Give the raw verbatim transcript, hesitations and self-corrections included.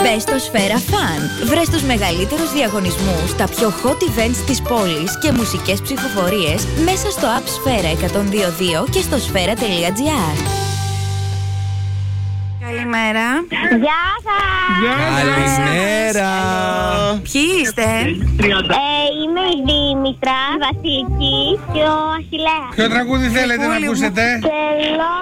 Μπες στο Σφαίρα Fun. Βρες τους μεγαλύτερους διαγωνισμούς, τα πιο hot events της πόλης και μουσικές ψηφοφορίες μέσα στο app Σφαίρα εκατόν δύο δύο και στο σφαίρα τελεία τζι άρ. Καλημέρα. Γεια σας. Καλημέρα. Ποιοι είστε? Ε, είμαι η Δήμητρα, η Βασιλική και ο Ασηλέας. Ποιο τραγούδι θέλετε να ακούσετε? Θέλω